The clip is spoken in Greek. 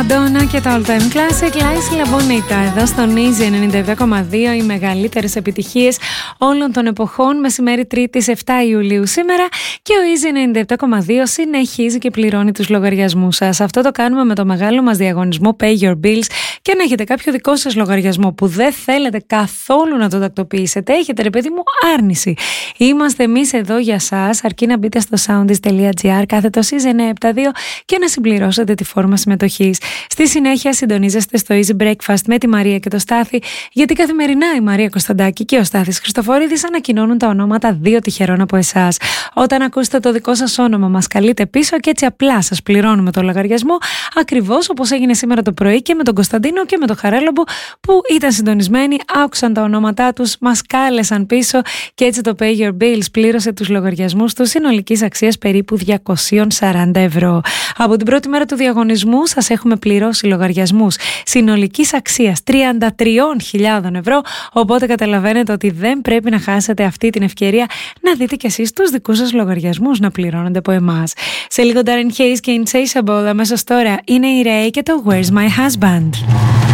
Madonna και το All Time Classic La Isla Bonita εδώ στον Easy 97,2, οι μεγαλύτερες επιτυχίες όλων των εποχών. Μεσημέρι Τρίτης 7 Ιουλίου σήμερα και ο Easy 97,2 συνεχίζει και πληρώνει τους λογαριασμούς σας. Αυτό το κάνουμε με το μεγάλο μας διαγωνισμό Pay Your Bills. Και αν έχετε κάποιο δικό σας λογαριασμό που δεν θέλετε καθόλου να το τακτοποιήσετε, έχετε ρε παιδί μου άρνηση, είμαστε εμείς εδώ για σας, αρκεί να μπείτε στο soundis.gr κάθετο Easy 972 και να συμπληρώσετε τη φόρμα συμμετοχής. Στη συνέχεια συντονίζεστε στο Easy Breakfast με τη Μαρία και το Στάθη, γιατί καθημερινά η Μαρία Κωνσταντάκη και ο Στάθης Χριστοφορίδης ανακοινώνουν τα ονόματα 2 τυχερών από εσάς. Όταν ακούσετε το δικό σας όνομα, μας καλείτε πίσω και έτσι απλά σας πληρώνουμε το λογαριασμό, ακριβώς όπως έγινε σήμερα το πρωί και με τον Κωνσταντίνο και με τον Χαράλαμπο που ήταν συντονισμένοι, άκουσαν τα ονόματά τους, μας κάλεσαν πίσω και έτσι το Pay Your Bills πλήρωσε τους λογαριασμούς του συνολικής αξίας περίπου 240 ευρώ. Από την πρώτη μέρα του διαγωνισμού σας έχουμε πληρώσει λογαριασμούς συνολικής αξίας 33.000 ευρώ, οπότε καταλαβαίνετε ότι δεν πρέπει να χάσετε αυτή την ευκαιρία να δείτε κι εσείς τους δικούς σας λογαριασμούς να πληρώνονται από εμάς. Σε λίγο Darren Hayes και Insatiable, αμέσως τώρα είναι η Ray και το Where's My Husband.